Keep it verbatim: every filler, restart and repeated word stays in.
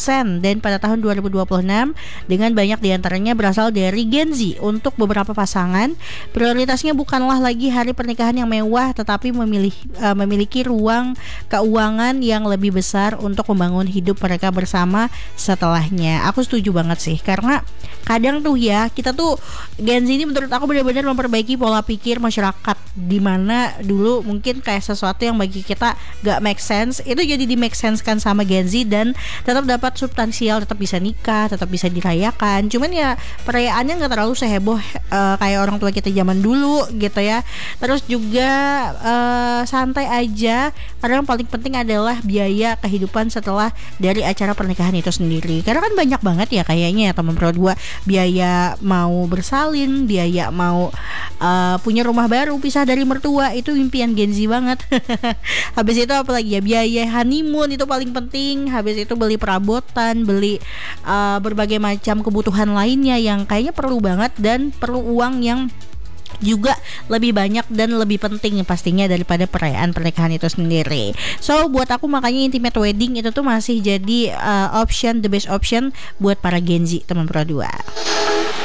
persen dan pada tahun dua ribu dua puluh enam dengan banyak diantaranya berasal dari Gen Z. Untuk beberapa pasangan, prioritasnya bukanlah lagi hari pernikahan yang mewah, tetapi memilih, uh, memiliki ruang keuangan yang lebih besar untuk membangun hidup mereka bersama setelahnya. Aku setuju banget sih, karena kadang tuh ya, kita tuh Gen Z ini menurut aku benar-benar memperbaiki pola pikir masyarakat, dimana dulu mungkin kayak sesuatu yang bagi kita gak make sense, itu jadi di make sense kan sama Gen Z dan tetap dapat substansial, tetap bisa nikah, tetap bisa dirayakan. Cuman ya perayaannya gak terlalu seheboh uh, kayak orang tua kita zaman dulu gitu ya. Terus juga uh, santai aja, karena yang paling penting adalah biaya kehidupan setelah dari acara pernikahan itu sendiri. Karena kan banyak banget ya kayaknya ya teman pro dua, biaya mau bersalin, biaya mau uh, punya rumah baru, pisah dari mertua, itu impian Gen Z banget. Habis itu apalagi ya, biaya honeymoon itu paling penting. Habis itu beli perabotan, beli uh, berbagai macam kebutuhan lainnya yang kayaknya perlu banget dan perlu uang yang juga lebih banyak dan lebih penting pastinya daripada perayaan pernikahan itu sendiri. So buat aku makanya intimate wedding itu tuh masih jadi uh, option, the best option buat para Gen Z teman pro dua.